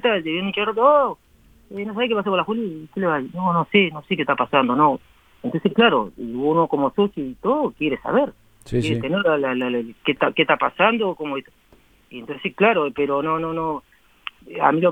vuelta, te viene un charro, no sabés qué pasó con la Juli, ¿qué le va? No sé qué está pasando, no. Entonces, claro, uno como socio y todo quiere saber, quiere tener qué está pasando, cómo. Y entonces, claro, pero no. A mí